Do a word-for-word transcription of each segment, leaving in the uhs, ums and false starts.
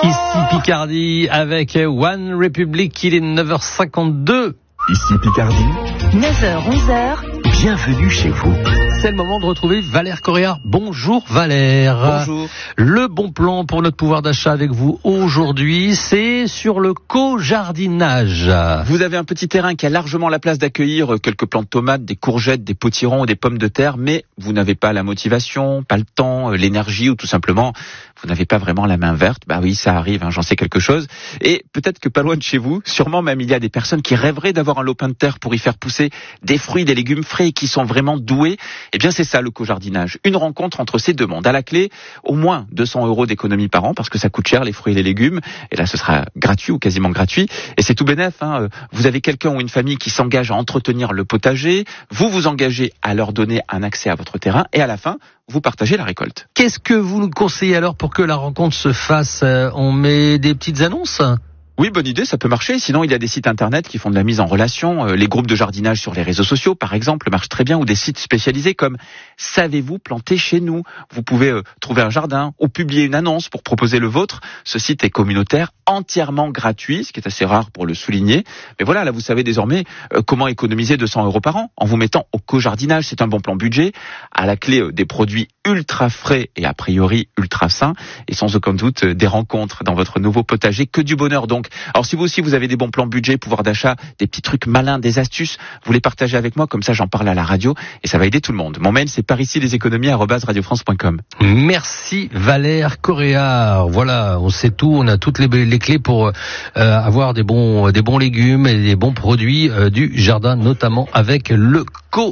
Ici Picardie avec One Republic, il est neuf heures cinquante-deux. Ici Picardie, neuf heures onze heures. Bienvenue chez vous. C'est le moment de retrouver Valère Correa. Bonjour Valère. Bonjour. Le bon plan pour notre pouvoir d'achat avec vous aujourd'hui, c'est sur le co-jardinage. Vous avez un petit terrain qui a largement la place d'accueillir quelques plants de tomates, des courgettes, des potirons ou des pommes de terre, mais vous n'avez pas la motivation, pas le temps, l'énergie ou tout simplement vous n'avez pas vraiment la main verte. Bah oui, ça arrive, hein, j'en sais quelque chose. Et peut-être que pas loin de chez vous, sûrement même il y a des personnes qui rêveraient d'avoir un lopin de terre pour y faire pousser des fruits, des légumes frais qui sont vraiment doués. Eh bien c'est ça le co-jardinage, une rencontre entre ces deux mondes. À la clé, au moins deux cents euros d'économie par an parce que ça coûte cher les fruits et les légumes. Et là ce sera gratuit ou quasiment gratuit. Et c'est tout bénef, hein. Vous avez quelqu'un ou une famille qui s'engage à entretenir le potager, vous vous engagez à leur donner un accès à votre terrain et à la fin, vous partagez la récolte. Qu'est-ce que vous nous conseillez alors pour que la rencontre se fasse? On met des petites annonces? Oui, bonne idée, ça peut marcher. Sinon, il y a des sites internet qui font de la mise en relation. Les groupes de jardinage sur les réseaux sociaux, par exemple, marchent très bien, ou des sites spécialisés comme « Savez-vous planter chez nous ?» Vous pouvez euh, trouver un jardin ou publier une annonce pour proposer le vôtre. Ce site est communautaire, entièrement gratuit, ce qui est assez rare pour le souligner. Mais voilà, là, vous savez désormais euh, comment économiser deux cents euros par an en vous mettant au co-jardinage. C'est un bon plan budget. À la clé, euh, des produits ultra frais et a priori ultra sains. Et sans aucun doute, euh, des rencontres dans votre nouveau potager. Que du bonheur donc. Alors si vous aussi vous avez des bons plans budget, pouvoir d'achat, des petits trucs malins, des astuces, vous les partagez avec moi, comme ça j'en parle à la radio et ça va aider tout le monde. Mon mail c'est par ici les économies arobase radio france point com. Merci Valère Correa. Voilà, on sait tout, on a toutes les, les clés pour euh, avoir des bons, des bons légumes et des bons produits euh, du jardin, notamment avec le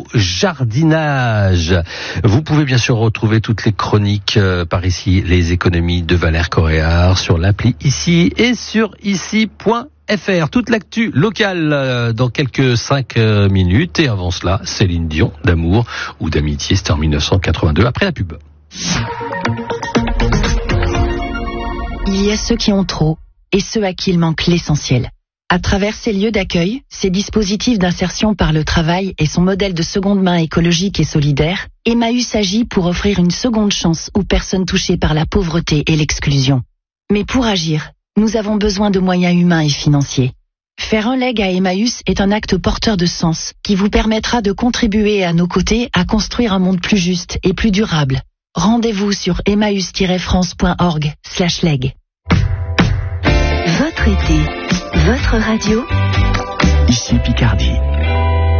co-jardinage. Vous pouvez bien sûr retrouver toutes les chroniques euh, par ici, les économies de Valère Correa sur l'appli ici et sur ici point f r. Toute l'actu locale euh, dans quelques cinq euh, minutes. Et avant cela, Céline Dion, d'amour ou d'amitié, c'était en mille neuf cent quatre-vingt-deux, après la pub. Il y a ceux qui ont trop et ceux à qui il manque l'essentiel. À travers ces lieux d'accueil, ces dispositifs d'insertion par le travail et son modèle de seconde main écologique et solidaire, Emmaüs agit pour offrir une seconde chance aux personnes touchées par la pauvreté et l'exclusion. Mais pour agir, nous avons besoin de moyens humains et financiers. Faire un leg à Emmaüs est un acte porteur de sens qui vous permettra de contribuer à nos côtés à construire un monde plus juste et plus durable. Rendez-vous sur emmaüs tiret france point org slash leg. Votre été, votre radio. Ici Picardie.